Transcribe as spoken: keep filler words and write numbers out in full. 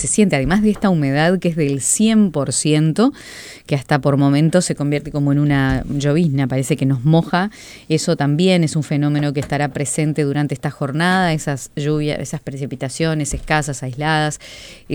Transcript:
se siente, además de esta humedad que es del cien por ciento, que hasta por momentos se convierte como en una llovizna, parece que nos moja. Eso también es un fenómeno que estará presente durante esta jornada, esas lluvias, esas precipitaciones escasas, aisladas,